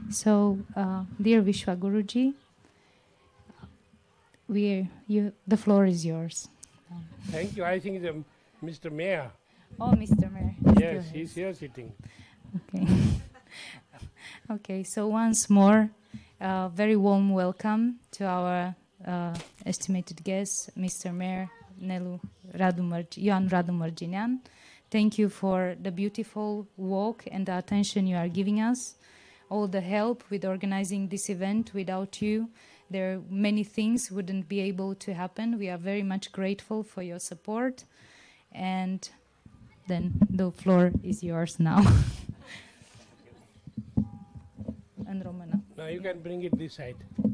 So, dear Vishwa Guruji, the floor is yours. Thank you. I think Mr. Mayor. Oh, Mr. Mayor. Yes, he's here sitting. Okay. Okay, so once more, very warm welcome to our estimated guest, Mr. Mayor Nelu Ioan Radu Mărginean. Thank you for the beautiful walk and the attention you are giving us, all the help with organizing this event. Without you, there many things wouldn't be able to happen. We are very much grateful for your support, and then the floor is yours now. Now you can bring it this side.